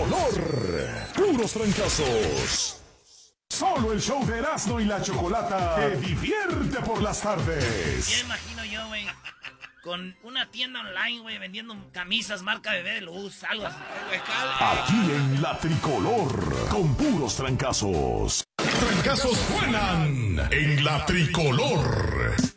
tricolor. Puros trancazos. Solo el show de Erasmo y la Chocolata te divierte por las tardes. Ya imagino yo, güey, con una tienda online, güey, vendiendo camisas marca Bebé de Luz, algo así. Aquí en la tricolor, con puros trancazos. Trancazos suenan en la tricolor.